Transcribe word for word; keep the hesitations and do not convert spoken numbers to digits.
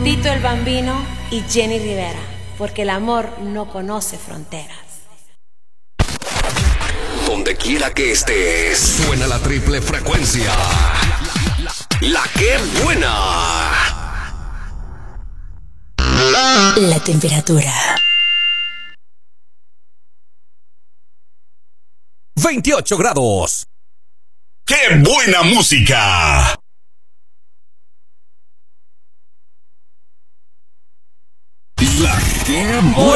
Tito el Bambino y Jenny Rivera, porque el amor no conoce fronteras. Donde quiera que estés, suena la triple frecuencia. La que buena. La temperatura. veintiocho grados. ¡Qué buena música! La que buena.